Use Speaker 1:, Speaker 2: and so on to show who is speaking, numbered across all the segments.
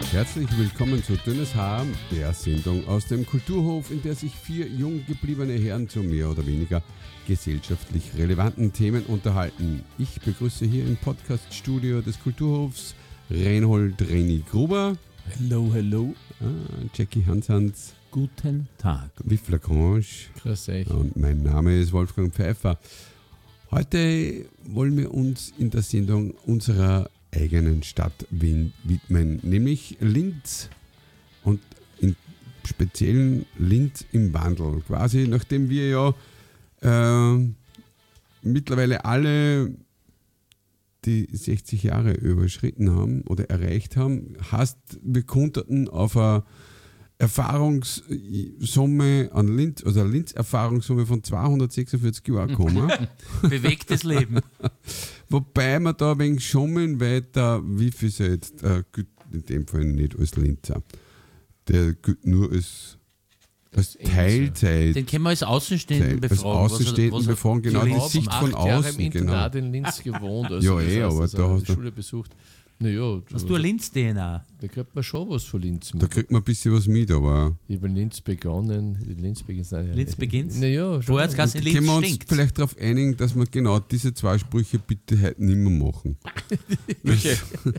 Speaker 1: Herzlich willkommen zu Dünnes Haar, der Sendung aus dem Kulturhof, in der sich 4 jung gebliebene Herren zu mehr oder weniger gesellschaftlich relevanten Themen unterhalten. Ich begrüße hier im Podcaststudio des Kulturhofs Reinhold Reni Gruber.
Speaker 2: Hello, hello.
Speaker 1: Jackie Hanshans.
Speaker 2: Guten Tag.
Speaker 1: Vive la Grange.
Speaker 2: Grüß euch.
Speaker 1: Und mein Name ist Wolfgang Pfeiffer. Heute wollen wir uns in der Sendung unserer eigenen Stadt widmen, nämlich Linz und im speziellen Linz im Wandel. Quasi nachdem wir ja mittlerweile alle die 60 Jahre überschritten haben oder erreicht haben, heißt, wir konnten auf eine Erfahrungssumme an Linz, also eine Linz-Erfahrungssumme von 246 Jahren kommen.
Speaker 2: Bewegtes Leben.
Speaker 1: Wobei wir da ein wenig schummeln, weil der Wifi jetzt gilt in dem Fall nicht als Linzer. Der gilt nur als Teilzeit.
Speaker 2: Den können wir als Außenstehenden befragen.
Speaker 1: Als Außenstehenden befragen, genau, die Sicht von außen.
Speaker 3: Ich habe im Internat in Linz gewohnt,
Speaker 1: Ja,
Speaker 3: also
Speaker 1: aber da hast
Speaker 3: die Schule besucht. Naja,
Speaker 2: hast du eine Linz-DNA?
Speaker 3: Da kriegt man schon was von Linz mit.
Speaker 1: Da kriegt man ein bisschen was mit, aber
Speaker 3: Ich habe in Linz begonnen. Linz beginnt.
Speaker 2: Naja,
Speaker 3: schon.
Speaker 2: vorher hat es Linz
Speaker 1: können wir uns
Speaker 2: stinkt.
Speaker 1: vielleicht darauf einigen, dass wir genau diese 2 Sprüche bitte heute nicht mehr machen.
Speaker 3: Welche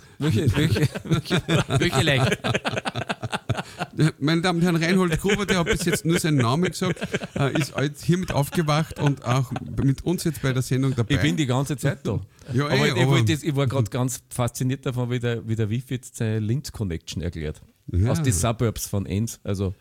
Speaker 3: leicht?
Speaker 1: Meine Damen und Herren, Reinhold Gruber, der hat bis jetzt nur seinen Namen gesagt, ist jetzt hiermit aufgewacht und auch mit uns jetzt bei der Sendung dabei.
Speaker 4: Ich bin die ganze Zeit da.
Speaker 1: Ja,
Speaker 4: aber
Speaker 1: aber
Speaker 4: ich war gerade ganz fasziniert davon, wie der Wifi jetzt seine Linz-Connection erklärt.
Speaker 1: Ja.
Speaker 4: Aus den Suburbs von Enns. Also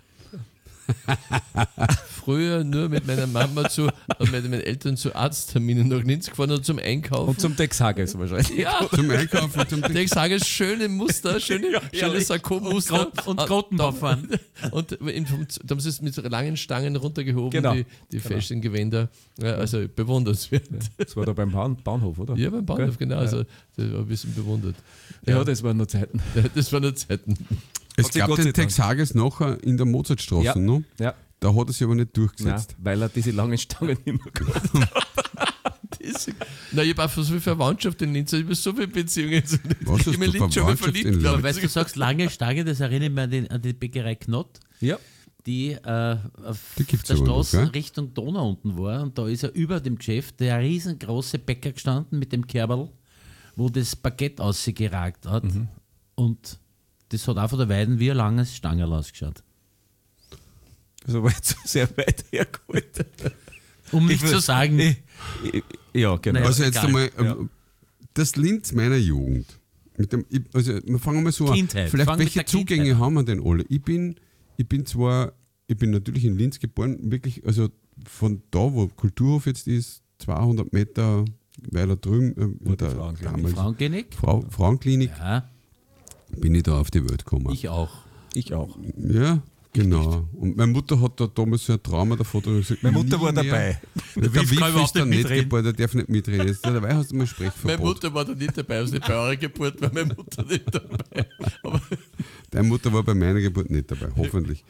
Speaker 3: Früher nur mit meiner Mama und mit meinen Eltern zu Arztterminen nach Linz gefahren und zum Einkaufen.
Speaker 4: und zum Texhages wahrscheinlich.
Speaker 3: ja,
Speaker 1: zum Einkaufen, zum
Speaker 3: ich sage, schöne Muster, schöne Sakko-Muster.
Speaker 2: Und Grottenbau fahren.
Speaker 3: Und da haben sie es mit so langen Stangen runtergehoben,
Speaker 4: Genau.
Speaker 3: die Fashion-Gewänder. Ja, also bewundernswert.
Speaker 4: Das war da beim Bahnhof, oder?
Speaker 3: Ja, beim Bahnhof,
Speaker 4: Gell?
Speaker 3: genau.
Speaker 4: Ja.
Speaker 3: Also, das war ein bisschen bewundert.
Speaker 4: Ja, das waren nur Zeiten.
Speaker 3: Das waren nur Zeiten.
Speaker 1: Es
Speaker 4: Hat sich
Speaker 1: gab
Speaker 4: Gott sei
Speaker 1: den
Speaker 4: Dank.
Speaker 1: Texhages nachher in der Mozartstraße,
Speaker 4: Ja.
Speaker 1: noch.
Speaker 4: Ja,
Speaker 1: Da hat er sich aber nicht
Speaker 4: nein,
Speaker 1: durchgesetzt.
Speaker 4: weil er diese langen Stangen immer gehabt hat.
Speaker 3: Na, ich habe auch so viel Verwandtschaft in Linz, ich habe so viele Beziehungen zu Linz.
Speaker 1: Was hast
Speaker 3: Ich
Speaker 1: du
Speaker 3: bin in Linz schon mal
Speaker 1: Verwandtschaft in
Speaker 3: verliebt,
Speaker 1: Linz?
Speaker 3: glaube
Speaker 2: Aber weißt du, du sagst lange Stange, das erinnert mich an die Bäckerei Knott,
Speaker 4: Ja,
Speaker 2: die auf
Speaker 1: Die gibt's
Speaker 2: der
Speaker 1: aber noch,
Speaker 2: Straße
Speaker 1: gell?
Speaker 2: Richtung Donau unten war. Und da ist ja über dem Geschäft der riesengroße Bäcker gestanden mit dem Kerberl, wo das Baguette ausgeragt hat. Und das hat auch von der Weiden wie ein langes Stangerl ausgeschaut.
Speaker 4: also war jetzt sehr weit hergeholt.
Speaker 2: Um nicht zu sagen,
Speaker 4: Ja, genau.
Speaker 2: Naja,
Speaker 1: Also jetzt
Speaker 2: egal.
Speaker 1: einmal,
Speaker 4: Ja.
Speaker 1: das Linz meiner Jugend. Also wir fangen mal so
Speaker 2: Kindheit.
Speaker 1: an. Vielleicht
Speaker 2: Fang mit
Speaker 1: welche
Speaker 2: der Kindheit
Speaker 1: Zugänge
Speaker 2: an.
Speaker 1: haben wir denn alle? Ich bin natürlich in Linz geboren, wirklich, also von da, wo Kulturhof jetzt ist, 200 Meter weiter drüben, in der
Speaker 4: Frauenklinik.
Speaker 1: damals
Speaker 2: Frauenklinik?
Speaker 1: Frauenklinik,
Speaker 2: Ja,
Speaker 1: bin ich da auf die Welt gekommen.
Speaker 2: ich auch.
Speaker 4: Ich auch.
Speaker 1: Ja, genau. Und meine Mutter hat da damals so ein Trauma davor gesagt,
Speaker 4: Meine Mutter
Speaker 1: nie
Speaker 4: war
Speaker 1: mehr.
Speaker 4: dabei.
Speaker 1: Der
Speaker 2: Wiff kann
Speaker 1: Wiff
Speaker 2: überhaupt
Speaker 1: ist da
Speaker 2: nicht
Speaker 1: nicht
Speaker 2: mitreden.
Speaker 1: geboren, der darf nicht mitreden. Jetzt dabei hast du mal Sprechverbot.
Speaker 3: Meine Mutter war da nicht dabei, also nicht bei eurer Geburt war meine Mutter nicht dabei. Aber
Speaker 1: Deine Mutter war bei meiner Geburt nicht dabei, hoffentlich.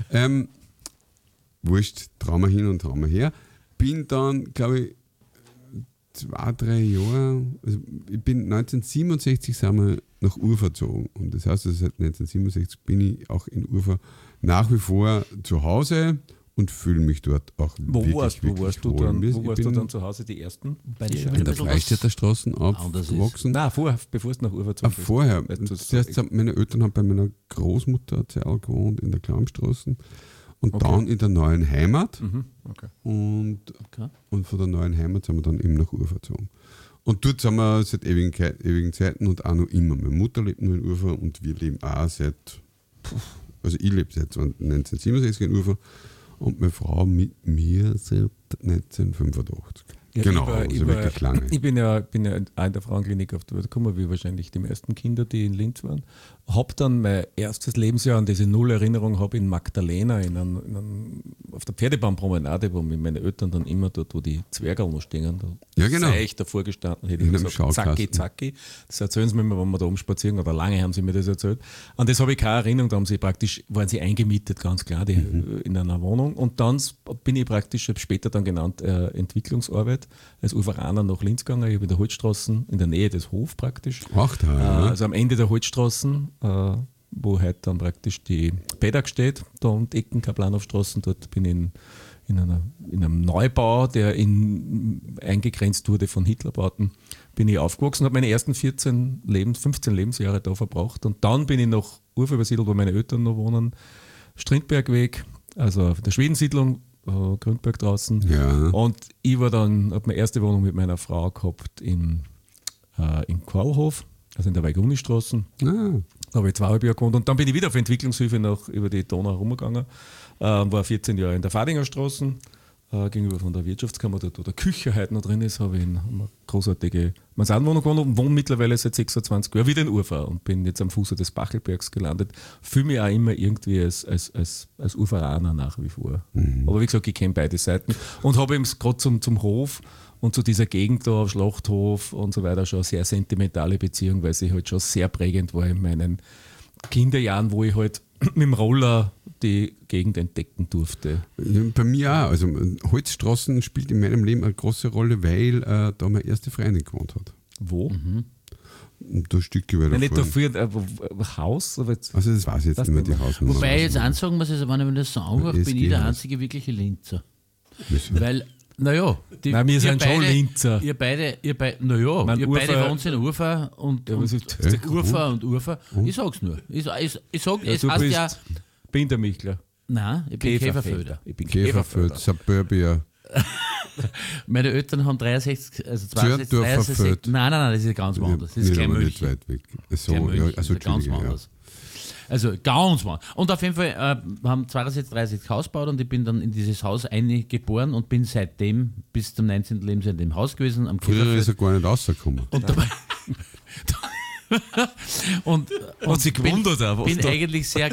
Speaker 1: Wurscht, Trauma hin und Trauma her. Bin dann, glaube ich, 2-3 Jahre, also ich bin 1967 sind wir nach Urfa gezogen. Und das heißt, also seit 1967 bin ich auch in Urfa nach wie vor zu Hause und fühle mich dort auch
Speaker 4: Wo
Speaker 1: wirklich,
Speaker 4: warst du
Speaker 1: wohl.
Speaker 4: dann?
Speaker 1: Ich
Speaker 4: Wo warst du
Speaker 1: bin
Speaker 4: dann zu Hause, die ersten?
Speaker 2: Weil das schon
Speaker 1: in
Speaker 2: wieder
Speaker 1: der
Speaker 2: ein bisschen
Speaker 1: Freistädter Straße
Speaker 2: anders ist.
Speaker 1: aufgewachsen.
Speaker 4: Nein, bevor es nach Ufer gezogen bist.
Speaker 1: Vorher.
Speaker 4: Weil du das-
Speaker 1: Zuerst haben meine Eltern haben bei meiner Großmutter eine Zeit gewohnt in der Klammstraße und
Speaker 4: Okay.
Speaker 1: dann in der neuen Heimat.
Speaker 4: Okay.
Speaker 1: Und,
Speaker 2: Okay.
Speaker 1: und von der neuen Heimat sind wir dann eben nach Urfa gezogen. Und dort sind wir seit ewigen Zeiten und auch noch immer. Meine Mutter lebt nur in Urfa und wir leben auch also ich lebe seit 1967 in Urfa und meine Frau mit mir seit 1985.
Speaker 4: Ja,
Speaker 1: genau,
Speaker 4: ich war-
Speaker 1: also
Speaker 4: ich war-
Speaker 1: wirklich lange.
Speaker 4: Ich bin ja auch in der Frauenklinik auf die Welt gekommen, wie wahrscheinlich die meisten Kinder, die in Linz waren. Habe dann mein erstes Lebensjahr an diese Null-Erinnerung habe in Magdalena auf der Pferdebahnpromenade, wo mit meinen Eltern dann immer dort, wo die Zwergerl noch stehen, da
Speaker 1: Ja, genau.
Speaker 4: sei ich davor gestanden, hätte
Speaker 1: In
Speaker 4: ich
Speaker 1: einem
Speaker 4: gesagt, zacki,
Speaker 1: Schaukasten.
Speaker 4: zacki. Das erzählen sie mir immer, wenn wir da umspazieren, oder lange haben sie mir das erzählt. An das habe ich keine Erinnerung, da waren sie eingemietet, ganz klar, in einer Wohnung. Und dann bin ich praktisch, habe später dann genannt, Entwicklungsarbeit als Uferaner nach Linz gegangen. Ich habe in der Holzstraße, in der Nähe des Hof praktisch,
Speaker 1: Ach da, ja.
Speaker 4: also am Ende der Holzstraßen, wo heute dann praktisch die PEDAG steht, da um die Ecken Kaplanhofstraßen. Dort bin ich in einem Neubau, der eingegrenzt wurde von Hitlerbauten, bin ich aufgewachsen, habe meine ersten 15 Lebensjahre da verbracht und dann bin ich nach Urfa übersiedelt, wo meine Eltern noch wohnen, Strindbergweg, also der Schwedensiedlung, Grünberg draußen.
Speaker 1: Ja.
Speaker 4: Und ich habe meine erste Wohnung mit meiner Frau gehabt in Qualhof, also in der Weigunistraße.
Speaker 1: Ah,
Speaker 4: Da habe ich 2,5 Jahre gewohnt und dann bin ich wieder auf Entwicklungshilfe über die Donau herumgegangen. War 14 Jahre in der Fadinger Straße, gegenüber von der Wirtschaftskammer, dort wo der Küche heute noch drin ist, habe ich in eine großartige Mansardenwohnung gewohnt und wohne mittlerweile seit 26 Jahren wieder in Urfa und bin jetzt am Fuße des Bachelbergs gelandet. Fühle mich auch immer irgendwie als Urferaner nach wie vor. Aber wie gesagt, ich kenne beide Seiten und habe eben gerade zum Hof und zu dieser Gegend da, Schlachthof und so weiter, schon eine sehr sentimentale Beziehung, weil sie halt schon sehr prägend war in meinen Kinderjahren, wo ich halt mit dem Roller die Gegend entdecken durfte.
Speaker 1: ja, bei mir auch. Also Holzstraßen spielt in meinem Leben eine große Rolle, weil da meine erste Freundin gewohnt hat.
Speaker 4: Wo?
Speaker 1: Und da Stücke weiter
Speaker 4: Nein, nicht
Speaker 1: vorne.
Speaker 4: dafür Haus, aber jetzt,
Speaker 1: Also das weiß ich jetzt
Speaker 4: Das
Speaker 1: nicht mehr,
Speaker 4: nicht
Speaker 1: die
Speaker 4: mehr.
Speaker 1: Hausnummer.
Speaker 2: Wobei ich jetzt ansagen muss, also wenn ich mir das so anhöre,
Speaker 1: Es
Speaker 2: bin ich der
Speaker 1: geht.
Speaker 2: einzige wirkliche Linzer.
Speaker 1: Wieso?
Speaker 2: Weil, naja,
Speaker 4: Nein, wir sind schon Linzer.
Speaker 2: Ihr beide
Speaker 4: Mein
Speaker 2: ihr beide
Speaker 4: Urfa-
Speaker 2: wohnt in Urfa und,
Speaker 4: Ja, was
Speaker 2: und
Speaker 4: ist-
Speaker 2: Urfa und Urfa. Ich sag's nur. Ich sag, es
Speaker 4: du
Speaker 2: heißt
Speaker 4: bist
Speaker 2: ja,
Speaker 4: Bindermichler.
Speaker 2: nein, ich bin Käferfelder.
Speaker 4: Ich bin
Speaker 1: Käferfeld, Suburbia.
Speaker 2: Meine Eltern haben 63, also 62,
Speaker 1: Zürndorfer
Speaker 2: 63,
Speaker 1: Feld.
Speaker 2: nein, das ist ganz woanders. Das ist
Speaker 1: Ja, aber nicht
Speaker 2: Kleinmünchen.
Speaker 1: weit weg. So,
Speaker 2: Kleinmünchen,
Speaker 1: ja, also
Speaker 2: das ist ganz
Speaker 1: Entschuldige, ja.
Speaker 2: woanders. Also ganz woanders. Und auf jeden Fall haben 62, 63 Haus gebaut und ich bin dann in dieses Haus eingeboren und bin seitdem bis zum 19. Lebensjahr in dem Haus gewesen, am
Speaker 1: Früher
Speaker 2: Käferfeld.
Speaker 1: ist er gar nicht rausgekommen.
Speaker 2: Und dabei. und
Speaker 4: Hat sich gewundert auch, was
Speaker 2: bin
Speaker 4: da-
Speaker 2: eigentlich sehr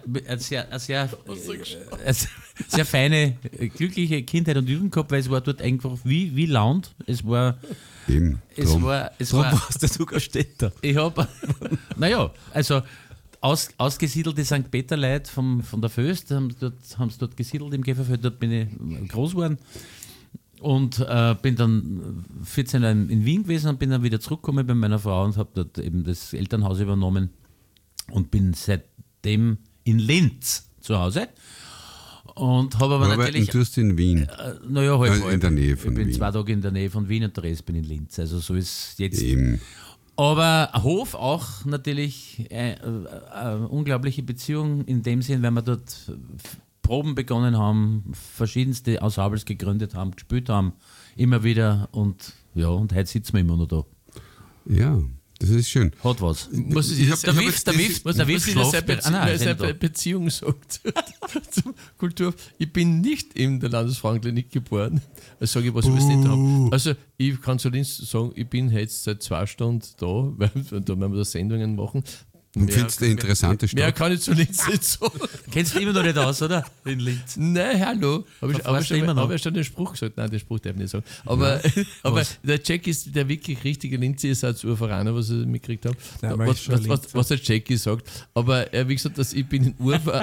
Speaker 2: feine, glückliche Kindheit und Jugend gehabt, weil es war dort einfach wie Land. Es war,
Speaker 1: Eben.
Speaker 2: es
Speaker 1: drum.
Speaker 2: war,
Speaker 4: Darum warst du sogar Städter.
Speaker 2: ich habe, naja, also ausgesiedelte St. Peter-Leute von der Föst haben sie dort gesiedelt im Käferfeld, dort bin ich groß geworden. Und bin dann 14 Jahre in Wien gewesen und bin dann wieder zurückgekommen bei meiner Frau und habe dort eben das Elternhaus übernommen und bin seitdem in Linz zu Hause. Und habe aber
Speaker 1: Arbeiten
Speaker 2: natürlich,
Speaker 1: tust du in Wien.
Speaker 2: naja, halb,
Speaker 1: in der Nähe von
Speaker 2: ich bin
Speaker 1: Wien.
Speaker 2: 2 Tage in der Nähe von Wien und der Rest bin in Linz. Also so ist jetzt.
Speaker 1: Eben.
Speaker 2: Aber Hof auch natürlich eine unglaubliche Beziehung in dem Sinn, weil wir dort Proben begonnen haben, verschiedenste Ensembles gegründet haben, gespielt haben, immer wieder und ja, und heute sitzen wir immer noch da.
Speaker 1: Ja, das ist schön.
Speaker 2: Hat was.
Speaker 3: Muss ich
Speaker 1: Ich
Speaker 3: jetzt
Speaker 1: hab-
Speaker 2: Der
Speaker 1: ich hab
Speaker 2: Wiff,
Speaker 1: jetzt
Speaker 2: der Wiff schläft.
Speaker 3: Weil seine Beziehung sagt zur Kultur, ich bin nicht in der Landesfrauenklinik geboren. Also sage ich, was ich nicht haben. Also ich kann zu Linz sagen, ich bin jetzt seit 2 Stunden da, weil da werden wir da Sendungen machen.
Speaker 1: Und findest du eine interessante
Speaker 3: Mehr
Speaker 1: Stadt?
Speaker 3: kann ich zu Linz nicht sagen.
Speaker 2: Kennst du immer noch nicht aus, oder? In Linz.
Speaker 3: Nein, hallo. Habe ich,
Speaker 2: Da fährst du immer noch.
Speaker 3: hab ich schon den Spruch gesagt? Nein, den Spruch darf ich nicht sagen. Aber, aber der Jack ist der wirklich richtige Linzer, ist als Urveraner, was ich mitgekriegt habe.
Speaker 4: Nein, aber ist schon
Speaker 3: Was der Jackie sagt. Aber wie gesagt, ich bin in Urfa,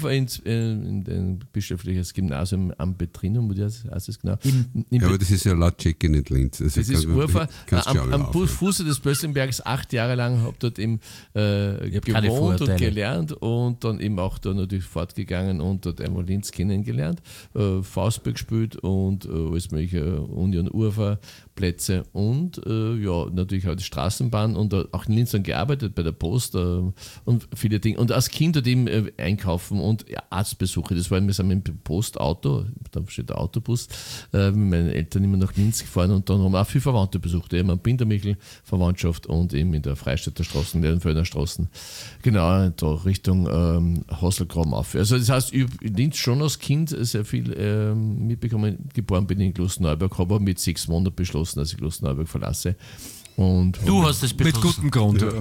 Speaker 3: in ein bischöfliches Gymnasium am Betrinum, wo das heißt es genau.
Speaker 1: Ja, aber das ist ja laut Jackie nicht Linz. Also
Speaker 3: Das ist Urfa,
Speaker 1: kannst du ja alle
Speaker 3: am
Speaker 1: aufhören.
Speaker 3: Fuße des Plötzlenbergs 8 Jahre lang, habe dort eben
Speaker 2: keine
Speaker 3: gewohnt und
Speaker 2: Vorurteile.
Speaker 3: gelernt und dann eben auch da natürlich fortgegangen und dort einmal Linz kennengelernt, Faustberg gespielt und alles mögliche Union Urfa Plätze und ja, natürlich auch die Straßenbahn und auch in Linz dann gearbeitet bei der Post und viele Dinge. Und als Kind dort eben einkaufen und Arztbesuche, das war wir sind mit dem Postauto, da steht der Autobus, mit meinen Eltern immer nach Linz gefahren und dann haben wir auch viele Verwandte besucht, eben am Bindermichel Verwandtschaft und eben in der Freistädter Straßen, Lerdenfelder Straßen, genau, da Richtung Hasselgraben auf. Also das heißt, ich habe in Linz schon als Kind sehr viel mitbekommen, geboren bin ich in Klosterneuburg, habe aber mit 6 Monaten beschlossen, dass ich Klosterneuburg verlasse. Und
Speaker 2: Du hast es
Speaker 4: Mit gutem Grund. Ja.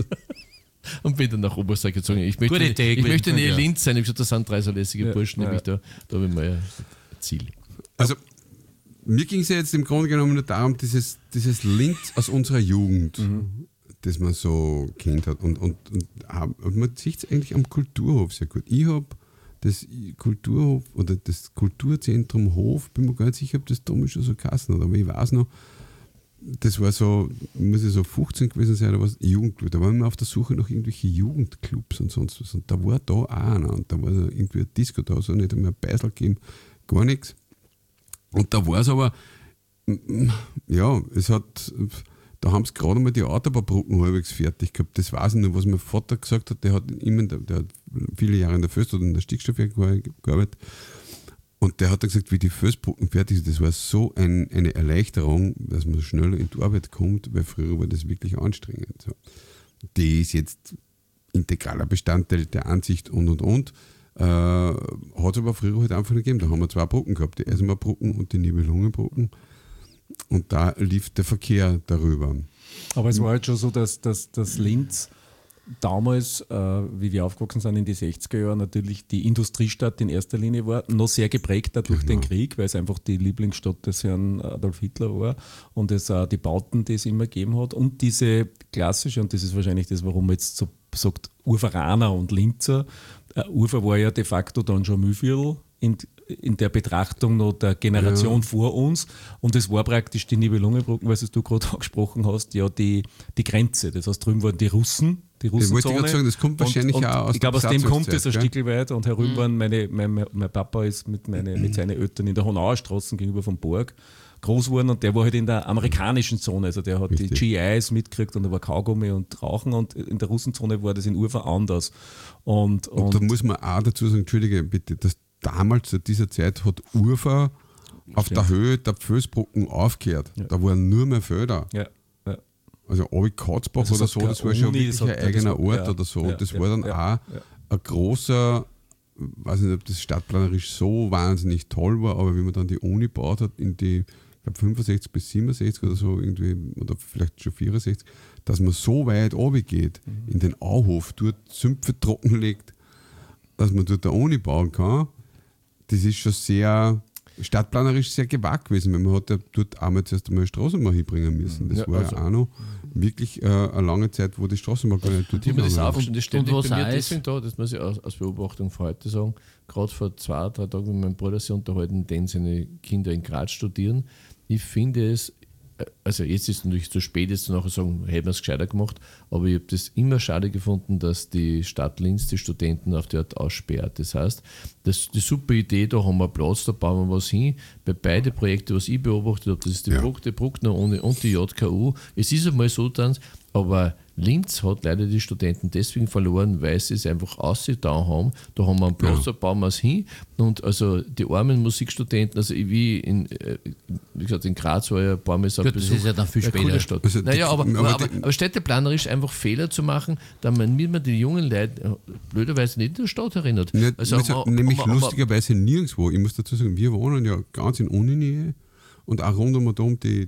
Speaker 3: und bin dann nach Obersteig gezogen. Ich möchte,
Speaker 2: Gute Idee
Speaker 3: ich möchte
Speaker 2: gewesen,
Speaker 3: nicht
Speaker 2: ja.
Speaker 3: Linz sein. Ich habe gesagt, das sind 3 so lässige
Speaker 4: Ja,
Speaker 3: Burschen,
Speaker 4: ja.
Speaker 3: nämlich da habe ich mal ein Ziel.
Speaker 1: Also, mir ging es ja jetzt im Grunde genommen nur darum, dieses Linz aus unserer Jugend, das man so kennt hat. Und man sieht es eigentlich am Kulturhof sehr gut. Ich habe das Kulturhof oder das Kulturzentrum Hof, bin mir gar nicht sicher, ob das damals schon so geheißen hat, aber ich weiß noch, das war so, muss ich so 15 gewesen sein oder was, Jugendclub. Da waren wir auf der Suche nach irgendwelchen Jugendclubs und sonst was. Und da war da auch einer und da war so irgendwie ein Disco, da so nicht einmal ein Beisel gegeben, gar nichts. Und da war es aber, ja, da haben sie gerade mal die Autobahnbrücken halbwegs fertig gehabt. Das weiß ich noch, was mein Vater gesagt hat, der hat viele Jahre in der Föst oder in der Stickstoffwerk gearbeitet. Und der hat gesagt, wie die Föstbrücken fertig sind, das war so eine Erleichterung, dass man schneller in die Arbeit kommt, weil früher war das wirklich anstrengend. So. Die ist jetzt integraler Bestandteil der Ansicht und. Hat es aber früher halt einfach nicht gegeben. Da haben wir 2 Brücken gehabt, die Eisenbahnbrücken und die Nibelungenbrücken. Und da lief der Verkehr darüber.
Speaker 4: Aber es war halt schon so, dass Linz damals, wie wir aufgewachsen sind in die 60er Jahre, natürlich die Industriestadt in erster Linie war, noch sehr geprägt durch den Krieg, weil es einfach die Lieblingsstadt des Herrn Adolf Hitler war und es auch die Bauten, die es immer gegeben hat und diese klassische, und das ist wahrscheinlich das, warum man jetzt so sagt, Urferaner und Linzer. Urfer war ja de facto dann schon Mühlviertel in der Betrachtung noch der Generation vor uns und es war praktisch die Nibelungenbrücken, weil du gerade angesprochen hast, ja die Grenze. Das heißt, drüben waren die Russen. Die Russenzone.
Speaker 1: Ich wollte gerade sagen, das kommt wahrscheinlich auch aus
Speaker 4: ich glaube, aus dem kommt es ein
Speaker 1: gell?
Speaker 4: Stückchen weit und herüben waren mein Papa ist mit seinen Eltern in der Honauer Straße gegenüber vom Borg groß geworden und der war halt in der amerikanischen Zone, also der hat
Speaker 1: Richtig.
Speaker 4: die GIs mitgekriegt und da war Kaugummi und Rauchen und in der Russenzone war das in Ufer anders. Und
Speaker 1: da muss man auch dazu sagen, entschuldige bitte, dass damals zu dieser Zeit hat Urfa auf der Höhe der Föstbrücken aufgehört.
Speaker 4: Ja.
Speaker 1: Da waren nur mehr Felder.
Speaker 4: ja.
Speaker 1: Also Obi-Katzbach
Speaker 4: Also
Speaker 1: oder
Speaker 4: es
Speaker 1: so,
Speaker 4: hat
Speaker 1: das
Speaker 4: keine
Speaker 1: war schon
Speaker 4: Uni,
Speaker 1: wirklich
Speaker 4: es hat-
Speaker 1: ein eigener
Speaker 4: das war-
Speaker 1: Ort
Speaker 4: ja,
Speaker 1: oder so.
Speaker 4: ja,
Speaker 1: Und das
Speaker 4: ja,
Speaker 1: war dann
Speaker 4: ja,
Speaker 1: auch ein großer, weiß nicht, ob das stadtplanerisch so wahnsinnig toll war, aber wie man dann die Uni gebaut hat, in die, ich glaube 65 bis 67 oder so irgendwie, oder vielleicht schon 64, dass man so weit runter geht, in den Auhof, dort Sümpfe trockenlegt, dass man dort eine Uni bauen kann, das ist schon sehr stadtplanerisch sehr gewagt gewesen, weil man hat ja dort einmal zuerst einmal eine Straßenbahn hinbringen müssen. Das
Speaker 3: Ja,
Speaker 1: war
Speaker 3: also-
Speaker 1: ja auch noch wirklich eine lange Zeit, wo die Straßenbahn gar nicht dort
Speaker 3: Ich habe das
Speaker 1: hingegangen
Speaker 3: auch
Speaker 1: ist.
Speaker 3: und das steht
Speaker 2: Und was
Speaker 3: bei mir
Speaker 2: heißt-
Speaker 3: deswegen da, das muss ich aus Beobachtung von heute sagen, gerade vor 2-3 Tagen mit meinem Bruder sich unterhalten, den seine Kinder in Graz studieren. Ich finde es, also jetzt ist es natürlich zu spät, jetzt zu nachher sagen, hätten wir es gescheiter gemacht, aber ich habe das immer schade gefunden, dass die Stadt Linz die Studenten auf die Art aussperrt. Das heißt, das ist die super Idee, da haben wir Platz, da bauen wir was hin. Bei beide Projekte, was ich beobachtet habe, das ist die Bruckner Uni und die JKU. Es ist einmal so dann, aber Linz hat leider die Studenten deswegen verloren, weil sie es einfach ausgetan haben. Da haben wir einen Platz, da bauen wir es hin. Und also die armen Musikstudenten, also wie gesagt, in Graz war ja ein paar Mal so ein
Speaker 2: Gut, das
Speaker 3: Besuch,
Speaker 2: ist ja dann viel
Speaker 3: eine coole
Speaker 2: später.
Speaker 3: Stadt.
Speaker 1: Also
Speaker 3: Naja,
Speaker 1: aber
Speaker 3: aber städteplanerisch einfach Fehler zu machen, da man die jungen Leute blöderweise nicht in der Stadt erinnert.
Speaker 1: Nicht,
Speaker 3: Also,
Speaker 1: nämlich
Speaker 3: aber-
Speaker 1: lustigerweise nirgendwo. Ich muss dazu sagen, wir wohnen ja ganz in Uninähe und auch rund um und um die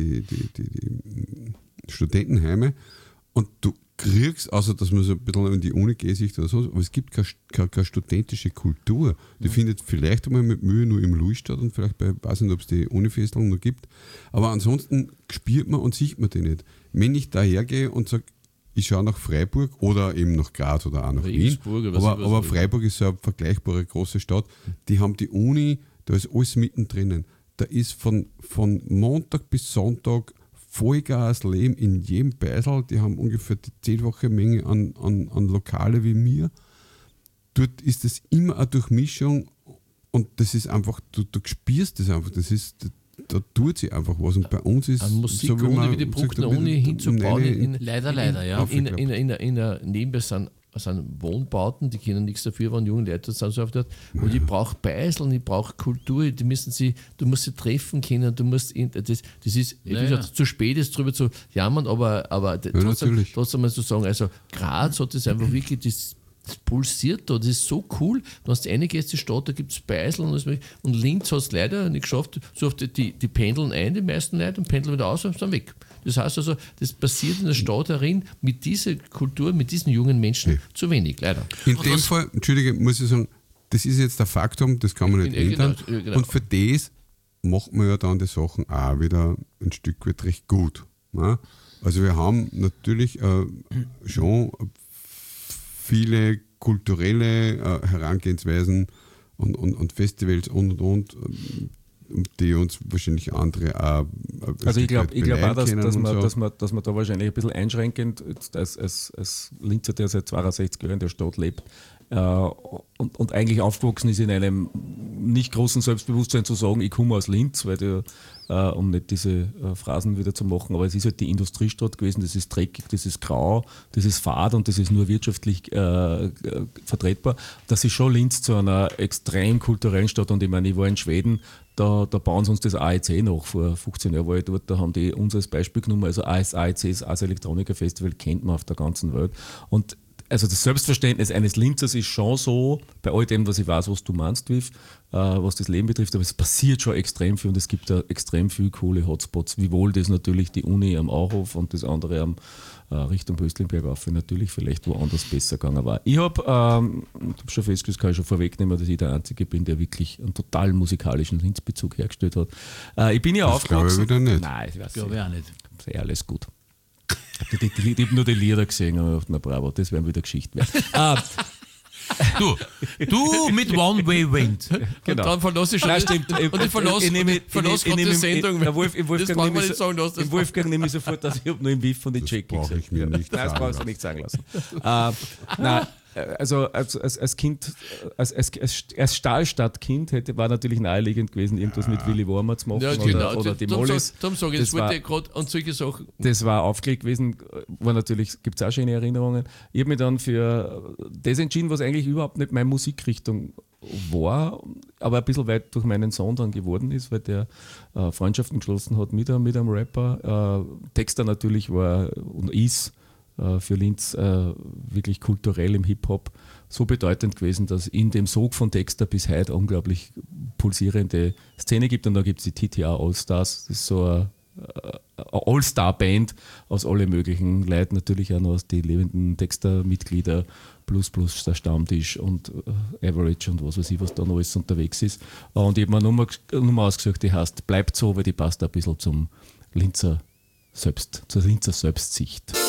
Speaker 1: Studentenheime. Und du kriegst, außer dass man so ein bisschen in die Uni geht, oder so, aber es gibt keine studentische Kultur. Die findet vielleicht einmal mit Mühe nur im Louis statt und vielleicht bei, weiß nicht, ob es die Unifestelung noch gibt. Aber ansonsten spürt man und sieht man die nicht. Wenn ich dahergehe und sage, ich schaue nach Freiburg oder eben nach Graz oder auch nach
Speaker 3: Regensburg
Speaker 1: Wien,
Speaker 3: oder was
Speaker 1: aber
Speaker 3: ich weiß.
Speaker 1: Freiburg ist so eine vergleichbare große Stadt, die haben die Uni, da ist alles mittendrin. Da ist von Montag bis Sonntag Vollgas Leben in jedem Beisel, die haben ungefähr die 10-fache Menge an Lokale wie mir. Dort ist es immer eine Durchmischung und das ist einfach, du spürst das einfach, das ist, da tut sich einfach was und bei uns ist
Speaker 3: Eine Musikuni wie die Bruckner Uni hinzubauen,
Speaker 2: Leider, ja.
Speaker 3: in einer nebenbei sind Wohnbauten, die können nichts dafür, wenn junge Leute sind so oft dort. Und ich brauche Beiseln, ich brauche Kultur, du musst sie treffen können, du musst, das ist, wie gesagt, zu spät ist drüber zu jammern, aber
Speaker 1: natürlich.
Speaker 3: trotzdem mal zu sagen, also Graz hat das einfach wirklich, das pulsiert da, das ist so cool. Du hast eine Gästestadt, da gibt es Beiseln und Linz hat es leider nicht geschafft. So oft die pendeln ein, die meisten Leute, und pendeln wieder aus und sind weg. Das heißt also, das passiert in der Stadt darin mit dieser Kultur, mit diesen jungen Menschen zu wenig, leider.
Speaker 1: In dem Fall, entschuldige, muss ich sagen, das ist jetzt ein Faktum, das kann man nicht ändern.
Speaker 3: Genau.
Speaker 1: Und für das macht man ja dann die Sachen auch wieder ein Stück weit recht gut. Ne? Also wir haben natürlich schon viele kulturelle Herangehensweisen und Festivals und. die uns wahrscheinlich andere auch.
Speaker 4: Also ich glaube auch, dass
Speaker 1: so.
Speaker 4: man da wahrscheinlich ein bisschen einschränkend, als Linzer, der seit 62 Jahren in der Stadt lebt und eigentlich aufgewachsen ist in einem nicht großen Selbstbewusstsein zu sagen, ich komme aus Linz, weil um nicht diese Phrasen wieder zu machen, aber es ist halt die Industriestadt gewesen, das ist dreckig, das ist grau, das ist fad und das ist nur wirtschaftlich vertretbar. Das ist schon Linz zu einer extrem kulturellen Stadt und ich meine, ich war in Schweden, da bauen sie uns das AEC nach. Vor 15 Jahren war ich dort, da haben die uns als Beispiel genommen, also AEC, das Ars Electronica Festival, kennt man auf der ganzen Welt. Und also das Selbstverständnis eines Linzers ist schon so, bei all dem, was ich weiß, was du meinst, Viv, was das Leben betrifft, aber es passiert schon extrem viel und es gibt da extrem viele coole Hotspots, wiewohl das natürlich die Uni am Auhof und das andere am Richtung Böstlingberg auf, natürlich vielleicht woanders besser gegangen war. Ich habe schon festgestellt, kann ich schon vorwegnehmen, dass ich der Einzige bin, der wirklich einen total musikalischen Linz-Bezug hergestellt hat. Ich bin ja aufgewachsen.
Speaker 1: Glaube ich wieder nicht.
Speaker 4: Nein, ich
Speaker 2: Glaube ich auch nicht.
Speaker 4: ist ja alles gut. Ich habe nur die Lieder gesehen und gedacht, na bravo, das werden wieder Geschichten werden.
Speaker 2: Du mit One Way Wind.
Speaker 3: Und dann verlasse ich schon.
Speaker 4: Nein, stimmt.
Speaker 3: Und ich verlasse gerade die Sendung.
Speaker 4: Im Wolfgang nehme ich sofort, dass ich habe nur im Wiff von den Jackie
Speaker 1: brauche
Speaker 4: gesagt.
Speaker 1: ich mir nicht
Speaker 4: Nein, das
Speaker 1: sagen
Speaker 4: brauchst du nicht sagen lassen. Nein, also als Kind, als Stahlstadtkind war natürlich naheliegend gewesen, irgendwas mit Willy Wormer zu machen oder die Mollis.
Speaker 3: Darum sage ich, das wollte ich gerade an solche Sachen.
Speaker 4: Das war aufgelegt gewesen, war natürlich, gibt es auch schöne Erinnerungen. Ich habe mich dann für das entschieden, was eigentlich überhaupt nicht meine Musikrichtung war, aber ein bisschen weit durch meinen Sohn dann geworden ist, weil der Freundschaften geschlossen hat mit einem Rapper. Texter natürlich war und ist für Linz wirklich kulturell im Hip-Hop so bedeutend gewesen, dass in dem Sog von Texter bis heute unglaublich pulsierende Szene gibt. Und da gibt es die TTA All-Stars, das ist so eine All-Star-Band aus alle möglichen Leuten, natürlich auch noch aus die lebenden Texter-Mitglieder, plus der Stammtisch und Average und was weiß ich, was da noch alles unterwegs ist. Und ich habe mir eine Nummer ausgesucht, die heißt Bleibt so, weil die passt ein bisschen zur Linzer Selbstsicht.